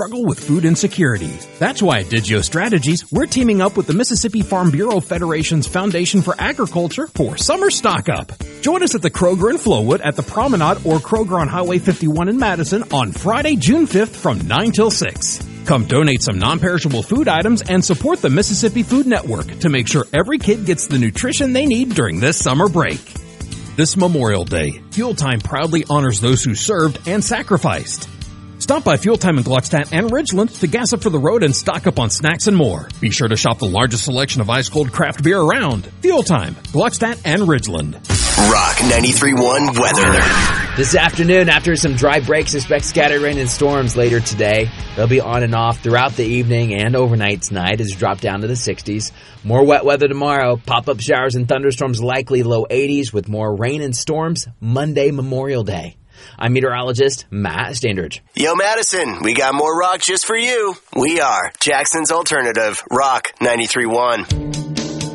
struggle with food insecurity. That's why at Digio Strategies, we're teaming up with the Mississippi Farm Bureau Federation's Foundation for Agriculture for Summer Stock Up. Join us at the Kroger in Flowood, at the Promenade, or Kroger on Highway 51 in Madison on Friday, June 5th from 9 till 6. Come donate some non-perishable food items and support the Mississippi Food Network to make sure every kid gets the nutrition they need during this summer break. This Memorial Day, Fuel Time proudly honors those who served and sacrificed. Stop by Fuel Time in Gluckstadt and Ridgeland to gas up for the road and stock up on snacks and more. Be sure to shop the largest selection of ice-cold craft beer around. Fuel Time, Gluckstadt and Ridgeland. Rock 93.1 weather. This afternoon, after some dry breaks, expect scattered rain and storms later today. They'll be on and off throughout the evening and overnight tonight as we drop down to the 60s. More wet weather tomorrow. Pop-up showers and thunderstorms likely low 80s with more rain and storms Monday, Memorial Day. I'm meteorologist Matt Standridge. Yo, Madison, we got more rock just for you. We are Jackson's Alternative, Rock 93.1.